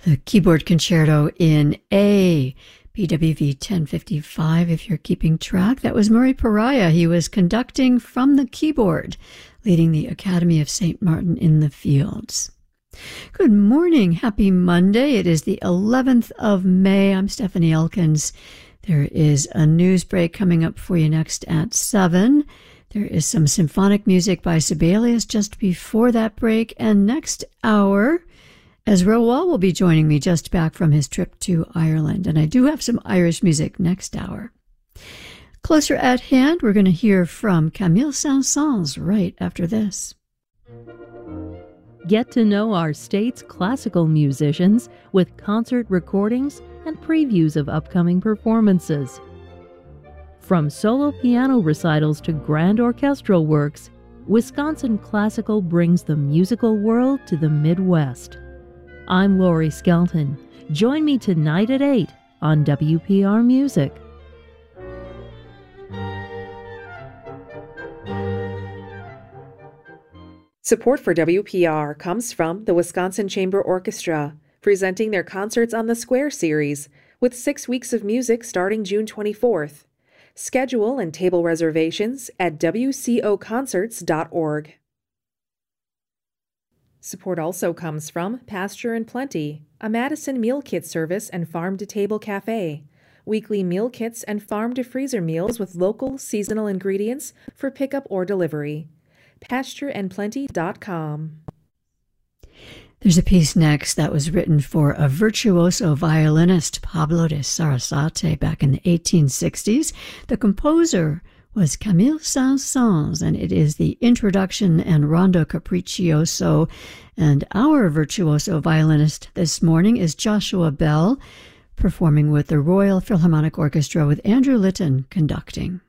The keyboard concerto in A, BWV 1055, if you're keeping track. That was Murray Pariah. He was conducting from the keyboard, leading the Academy of St. Martin in the Fields. Good morning. Happy Monday. It is the 11th of May. I'm Stephanie Elkins. There is a news break coming up for you next at 7. There is some symphonic music by Sibelius just before that break. And next hour, Ezra Wall will be joining me just back from his trip to Ireland. And I do have some Irish music next hour. Closer at hand, we're going to hear from Camille Saint-Saëns right after this. Get to know our state's classical musicians with concert recordings and previews of upcoming performances. From solo piano recitals to grand orchestral works, Wisconsin Classical brings the musical world to the Midwest. I'm Lori Skelton. Join me tonight at 8 on WPR Music. Support for WPR comes from the Wisconsin Chamber Orchestra, presenting their Concerts on the Square series, with 6 weeks of music starting June 24th. Schedule and table reservations at wcoconcerts.org. Support also comes from Pasture and Plenty, a Madison meal kit service and farm-to-table cafe. Weekly meal kits and farm-to-freezer meals with local, seasonal ingredients for pickup or delivery. PastureandPlenty.com. There's a piece next that was written for a virtuoso violinist, Pablo de Sarasate, back in the 1860s. The composer was Camille Saint-Saëns, and it is the introduction and Rondo Capriccioso. And our virtuoso violinist this morning is Joshua Bell, performing with the Royal Philharmonic Orchestra with Andrew Litton conducting.